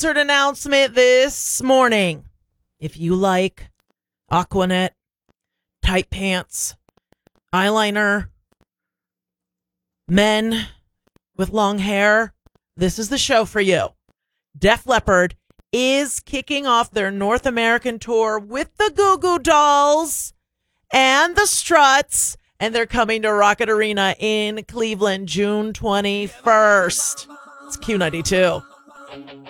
sponsored announcement this morning. If you like Aquanet, tight pants, eyeliner, men with long hair, this is the show for you. Def Leppard is kicking off their North American tour with the Goo Goo Dolls and the Struts, and they're coming to Rocket Arena in Cleveland June 21st. It's Q92.